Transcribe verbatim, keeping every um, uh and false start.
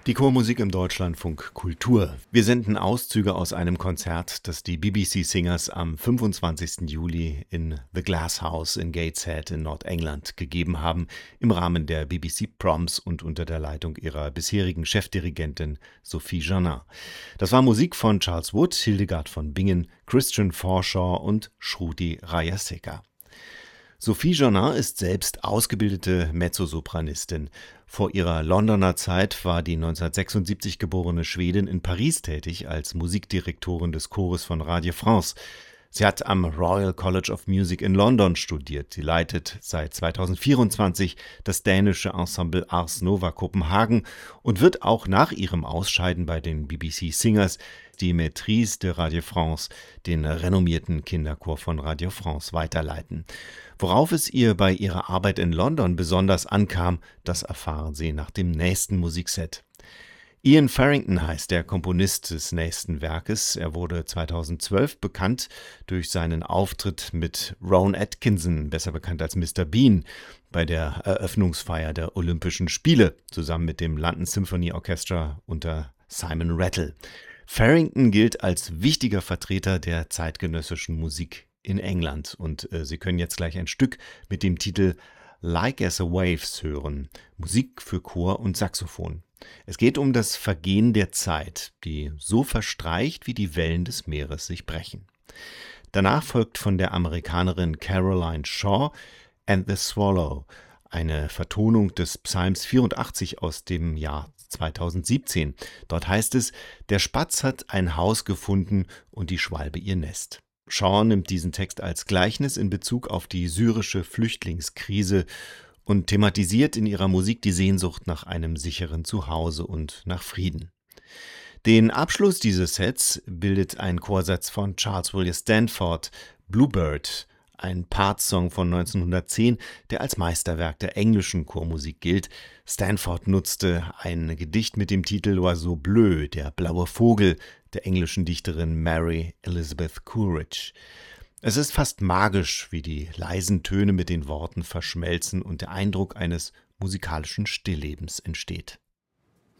Die Chormusik im Deutschlandfunk Kultur. Wir senden Auszüge aus einem Konzert, das die B B C Singers am fünfundzwanzigsten Juli in The Glass House in Gateshead in Nordengland gegeben haben, im Rahmen der B B C Proms und unter der Leitung ihrer bisherigen Chefdirigentin Sophie Jarnin. Das war Musik von Charles Wood, Hildegard von Bingen, Christian Forshaw und Shruti Rajasekar. Sophie Jarnin ist selbst ausgebildete Mezzosopranistin. Vor ihrer Londoner Zeit war die neunzehnhundertsechsundsiebzig geborene Schwedin in Paris tätig als Musikdirektorin des Chores von Radio France. Sie hat am Royal College of Music in London studiert. Sie leitet seit zweitausendvierundzwanzig das dänische Ensemble Ars Nova Kopenhagen und wird auch nach ihrem Ausscheiden bei den B B C Singers die Maîtrise de Radio France, den renommierten Kinderchor von Radio France, weiterleiten. Worauf es ihr bei ihrer Arbeit in London besonders ankam, das erfahren Sie nach dem nächsten Musikset. Ian Farrington heißt der Komponist des nächsten Werkes. Er wurde zweitausendzwölf bekannt durch seinen Auftritt mit Rowan Atkinson, besser bekannt als Mister Bean, bei der Eröffnungsfeier der Olympischen Spiele, zusammen mit dem London Symphony Orchestra unter Simon Rattle. Farrington gilt als wichtiger Vertreter der zeitgenössischen Musik in England und äh, Sie können jetzt gleich ein Stück mit dem Titel Like as a Waves hören, Musik für Chor und Saxophon. Es geht um das Vergehen der Zeit, die so verstreicht, wie die Wellen des Meeres sich brechen. Danach folgt von der Amerikanerin Caroline Shaw and the Swallow, eine Vertonung des Psalms vierundachtzig aus dem Jahr zweitausendsiebzehn. Dort heißt es, der Spatz hat ein Haus gefunden und die Schwalbe ihr Nest. Shaw nimmt diesen Text als Gleichnis in Bezug auf die syrische Flüchtlingskrise und thematisiert in ihrer Musik die Sehnsucht nach einem sicheren Zuhause und nach Frieden. Den Abschluss dieses Sets bildet ein Chorsatz von Charles William Stanford, Bluebird, ein Part-Song von neunzehnhundertzehn, der als Meisterwerk der englischen Chormusik gilt. Stanford nutzte ein Gedicht mit dem Titel L'Oiseau bleu, der blaue Vogel, der englischen Dichterin Mary Elizabeth Coleridge. Es ist fast magisch, wie die leisen Töne mit den Worten verschmelzen und der Eindruck eines musikalischen Stilllebens entsteht.